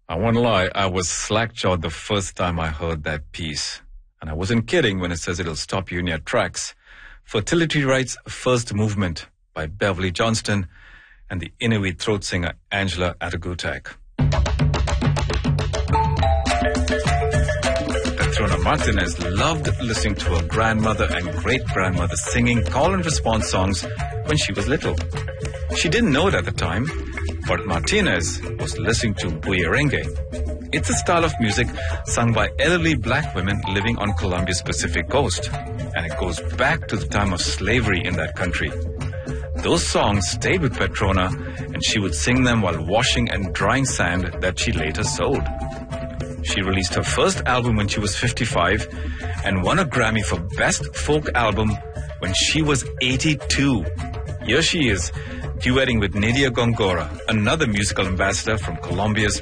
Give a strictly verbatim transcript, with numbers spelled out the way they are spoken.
I won't lie, I was slack-jawed the first time I heard that piece. And I wasn't kidding when it says it'll stop you in your tracks. Fertility Rights' First Movement by Beverly Johnston and the Inuit throat singer Angela Atagutak. Petrona Martinez loved listening to her grandmother and great-grandmother singing call and response songs when she was little. She didn't know it at the time, but Martinez was listening to Buyerenge. It's a style of music sung by elderly black women living on Colombia's Pacific coast, and it goes back to the time of slavery in that country. Those songs stayed with Petrona, and she would sing them while washing and drying sand that she later sold. She released her first album when she was fifty-five and won a Grammy for Best Folk Album when she was eighty-two. Here she is, duetting with Nidia Gongora, another musical ambassador from Colombia's